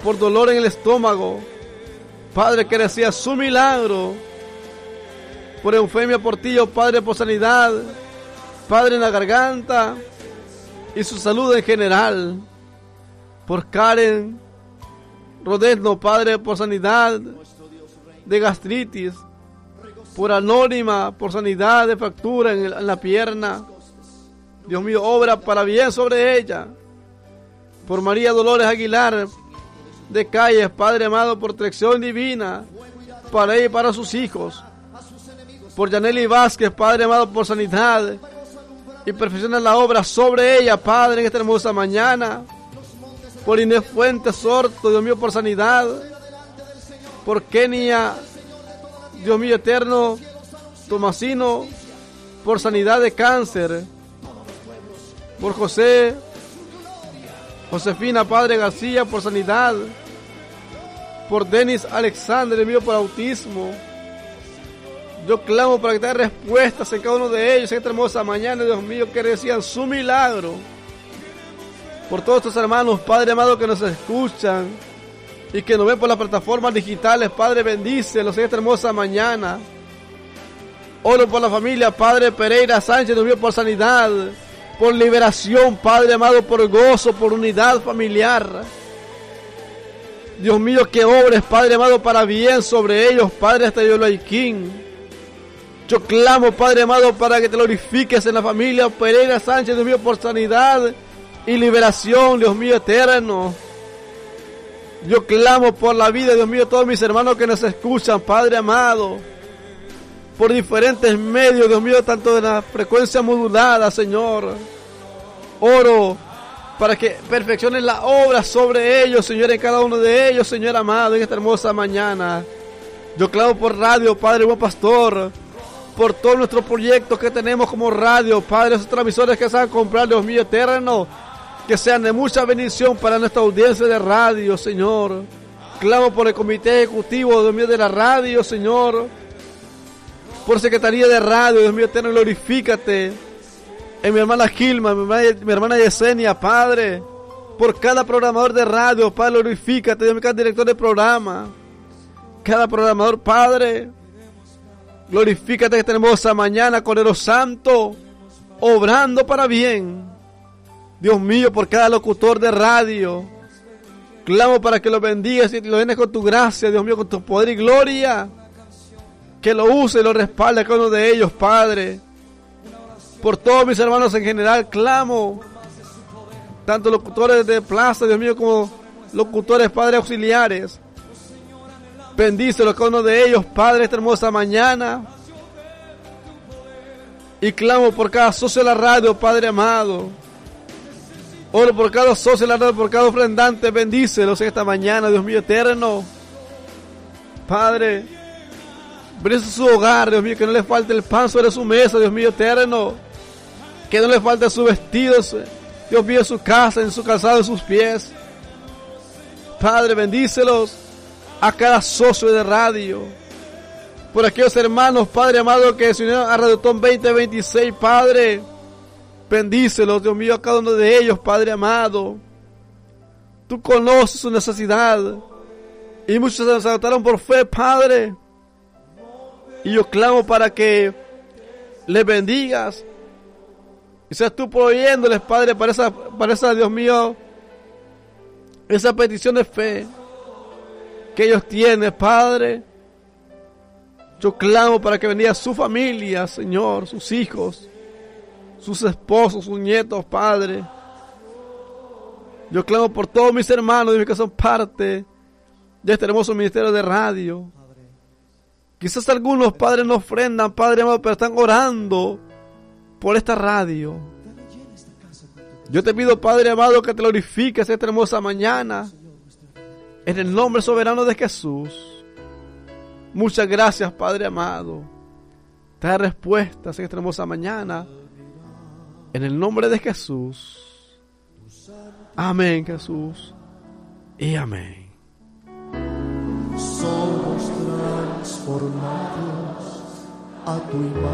por dolor en el estómago. Padre, que decía su milagro. Por Eufemia Portillo, Padre, por sanidad. Padre, en la garganta y su salud en general. Por Karen Rodezno, Padre, por sanidad de gastritis. Por Anónima, por sanidad de fractura en la pierna. Dios mío, obra para bien sobre ella. Por María Dolores Aguilar de Calles, Padre amado, por protección divina para ella y para sus hijos. Por Yaneli Vázquez, Padre amado, por sanidad y perfecciona la obra sobre ella, Padre, en esta hermosa mañana. Por Inés Fuentes Sorto, Dios mío, por sanidad. Por Kenia, Dios mío eterno, Tomasino, por sanidad de cáncer. Por Josefina, Padre García, por sanidad. Por Denis Alexander, Dios mío, por autismo. Yo clamo para que te dé respuestas en cada uno de ellos en esta hermosa mañana, Dios mío, que reciban su milagro. Por todos estos hermanos, Padre amado, que nos escuchan y que nos ven por las plataformas digitales, Padre, bendícelos en esta hermosa mañana. Oro por la familia, Padre Pereira Sánchez, Dios mío, por sanidad, por liberación, Padre amado, por gozo, por unidad familiar. Dios mío, que obres, Padre amado, para bien sobre ellos, Padre, hasta Yolaiquín. Yo clamo, Padre amado, para que te glorifiques en la familia Pereira Sánchez, Dios mío, por sanidad y liberación, Dios mío eterno. Yo clamo por la vida, Dios mío, todos mis hermanos que nos escuchan, Padre amado, por diferentes medios, Dios mío, tanto de la frecuencia modulada, Señor. Oro para que perfecciones la obra sobre ellos, Señor, en cada uno de ellos, Señor amado, en esta hermosa mañana. Yo clamo por radio, Padre buen pastor, por todos nuestros proyectos que tenemos como radio, Padre, esos transmisores que se van a comprar, Dios mío eterno, que sean de mucha bendición para nuestra audiencia de radio, Señor. Clamo por el comité ejecutivo, Dios mío, de la radio, Señor, por Secretaría de Radio, Dios mío eterno, glorifícate en mi hermana Gilma, mi hermana Yesenia, Padre, por cada programador de radio, Padre, glorifícate, Dios mío, cada director de programa, cada programador, Padre, glorifícate esta hermosa mañana, Cordero Santo, obrando para bien. Dios mío, por cada locutor de radio, clamo para que lo bendigas y lo llenes con tu gracia, Dios mío, con tu poder y gloria, que lo use y lo respalde a cada uno de ellos, Padre. Por todos mis hermanos en general, clamo, tanto locutores de plaza, Dios mío, como locutores, Padre, auxiliares. Bendícelos cada uno de ellos, Padre, esta hermosa mañana. Y clamo por cada socio de la radio, Padre amado. Oro por cada socio de la radio, por cada ofrendante. Bendícelos en esta mañana, Dios mío eterno. Padre, bendice su hogar, Dios mío, que no le falte el pan sobre su mesa, Dios mío eterno. Que no le falte su vestido, Dios mío, en su casa, en su calzado, en sus pies. Padre, bendícelos a cada socio de radio. Por aquellos hermanos, Padre amado, que se unieron a Radiotón 2026, Padre, bendícelos, Dios mío, a cada uno de ellos, Padre amado. Tú conoces su necesidad. Y muchos se levantaron por fe, Padre. Y yo clamo para que les bendigas. Y seas tú proveyéndoles, Padre, para esa, Dios mío, esa petición de fe que ellos tienen, Padre. Yo clamo para que bendiga su familia, Señor, sus hijos, sus esposos, sus nietos, Padre. Yo clamo por todos mis hermanos que son parte de este hermoso ministerio de radio. Quizás algunos, Padre, no ofrendan, Padre amado, pero están orando por esta radio. Yo te pido, Padre amado, que te glorifiques esta hermosa mañana en el nombre soberano de Jesús. Muchas gracias, Padre amado. Te da respuestas en esta hermosa mañana en el nombre de Jesús. Amén, Jesús, y amén. Somos transformados a tu imagen.